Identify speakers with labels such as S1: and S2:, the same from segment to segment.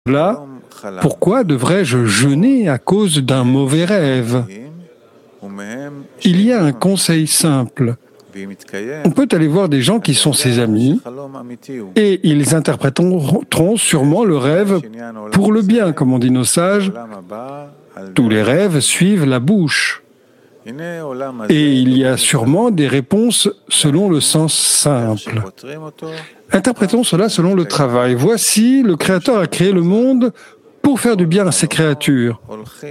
S1: Là, pourquoi devrais-je jeûner à cause d'un mauvais rêve? Il y a un conseil simple. On peut aller voir des gens qui sont ses amis et ils interpréteront sûrement le rêve pour le bien, comme on dit nos sages. Tous les rêves suivent la bouche. Et il y a sûrement des réponses selon le sens simple. Interprétons cela selon le travail. Voici, le Créateur a créé le monde pour faire du bien à ses créatures.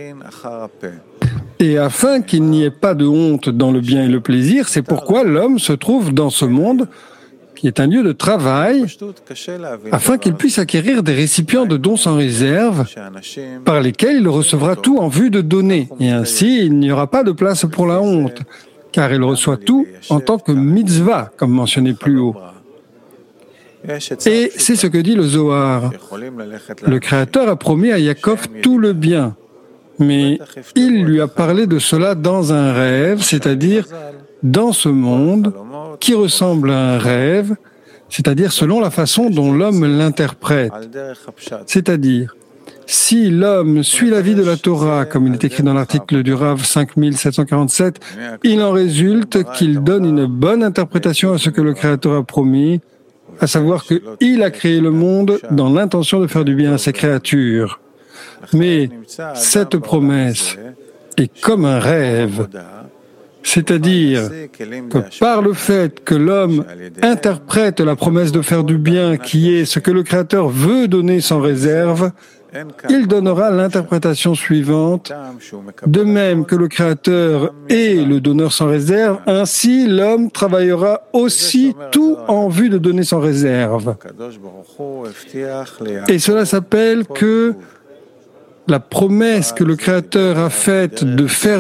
S1: Et afin qu'il n'y ait pas de honte dans le bien et le plaisir, c'est pourquoi l'homme se trouve dans ce monde, qui est un lieu de travail, afin qu'il puisse acquérir des récipients de dons sans réserve, par lesquels il recevra tout en vue de donner. Et ainsi, il n'y aura pas de place pour la honte, car il reçoit tout en tant que mitzvah, comme mentionné plus haut. Et c'est ce que dit le Zohar. Le Créateur a promis à Yaakov tout le bien, mais il lui a parlé de cela dans un rêve, c'est-à-dire dans ce monde qui ressemble à un rêve, c'est-à-dire selon la façon dont l'homme l'interprète. C'est-à-dire, si l'homme suit la vie de la Torah, comme il est écrit dans l'article du Rav 5747, il en résulte qu'il donne une bonne interprétation à ce que le Créateur a promis, à savoir qu'il a créé le monde dans l'intention de faire du bien à ses créatures. Mais cette promesse est comme un rêve, c'est-à-dire que par le fait que l'homme interprète la promesse de faire du bien, qui est ce que le Créateur veut donner sans réserve, il donnera l'interprétation suivante. De même que le Créateur est le donneur sans réserve, ainsi l'homme travaillera aussi tout en vue de donner sans réserve. Et cela s'appelle que la promesse que le Créateur a faite de faire